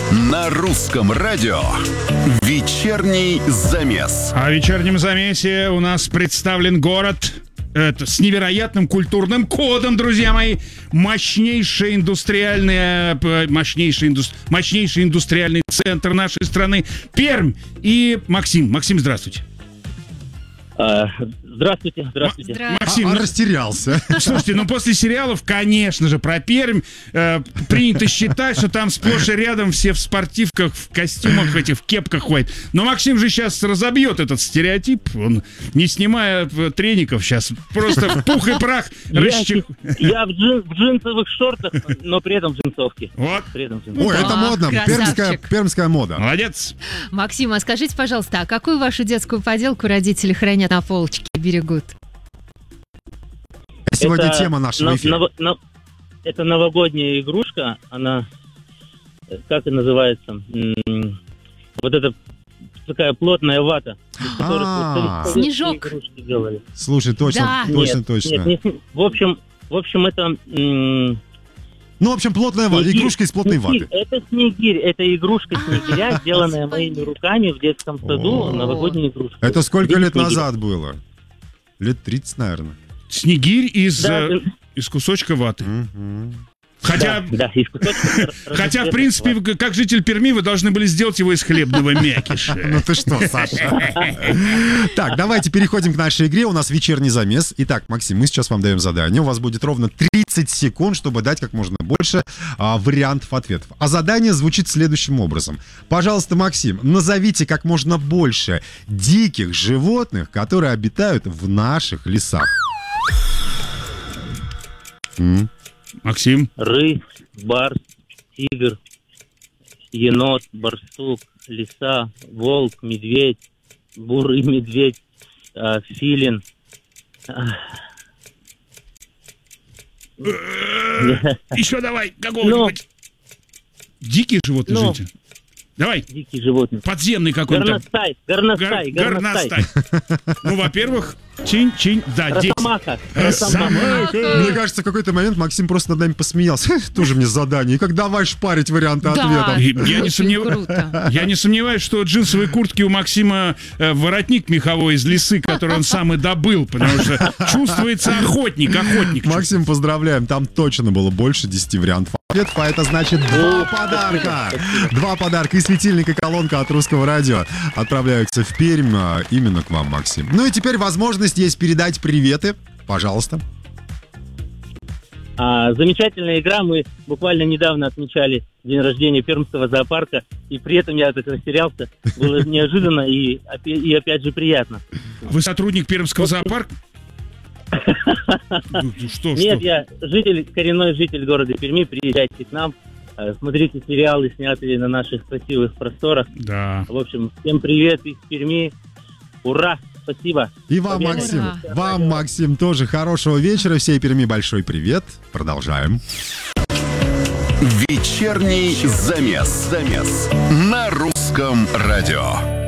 На русском радио «Вечерний замес». А в вечернем замесе у нас представлен город с невероятным культурным кодом, друзья мои. Мощнейший индустриальный центр нашей страны Пермь. И Максим. Максим, здравствуйте. Здравствуйте. Максим, растерялся. Слушайте, после сериалов, конечно же, про Пермь принято считать, что там сплошь и рядом все в спортивках, в костюмах этих, в кепках ходят. Но Максим же сейчас разобьет этот стереотип. Он, не снимая треников, сейчас просто в пух и прах Я в джинсовых шортах, но при этом в джинсовке. Вот. Ой, это модно. Пермская мода. Молодец. Максим, а скажите, пожалуйста, а какую вашу детскую поделку родители хранят на полочке и берегут? Сегодня Это тема нашего эфира. Это новогодняя игрушка, она, как и называется, вот это такая плотная вата, из которых вот Снежок. игрушки делали. Слушай, точно. Нет, в общем, это... Ну, в общем, плотная вата, игрушка из плотной ваты. Это снегирь, это игрушка снегиря, сделанная моими руками в детском саду, новогодняя игрушка. Это сколько лет назад было? Лет 30, наверное. Снегирь из кусочка ваты. Хотя, в принципе, как житель Перми, вы должны были сделать его из хлебного мякиша. Ну ты что, Саша? Так, давайте переходим к нашей игре. У нас вечерний замес. Итак, Максим, мы сейчас вам даем задание. У вас будет ровно 30 секунд, чтобы дать как можно больше вариантов ответов. А задание звучит следующим образом. Пожалуйста, Максим, назовите как можно больше диких животных, которые обитают в наших лесах. Максим. Рысь, барс, тигр, енот, барсук, лиса, волк, медведь, бурый медведь, филин. Еще давай, какого-нибудь. Дикие животные, жители. Давай. Дикие животные. Подземный какой-то. Горностай. Ну, во-первых, чинь-чинь. Да, Росомаха. Мне кажется, в какой-то момент Максим просто над нами посмеялся. Тоже мне задание. И как давай шпарить варианты ответов. Я не сомневаюсь, что джинсовые куртки у Максима воротник меховой из лисы, который он сам и добыл, потому что чувствуется охотник. Максим, поздравляем. Там точно было больше 10 вариантов ответов, а это значит 2 подарка. 2 подарка. И светильник, и колонка от Русского радио отправляются в Пермь именно к вам, Максим. Ну и теперь возможность есть передать приветы. Пожалуйста. Замечательная игра. Мы буквально недавно отмечали день рождения Пермского зоопарка, и при этом я так растерялся. Было неожиданно и опять же приятно. Вы сотрудник Пермского зоопарка? Нет, я коренной житель города Перми. Приезжайте к нам, смотрите сериалы, снятые на наших красивых просторах. Да. В общем, всем привет из Перми. Ура! Спасибо. И вам, Максим. Вам, Максим, тоже хорошего вечера. Всей Перми большой привет. Продолжаем. Вечерний замес. На русском радио.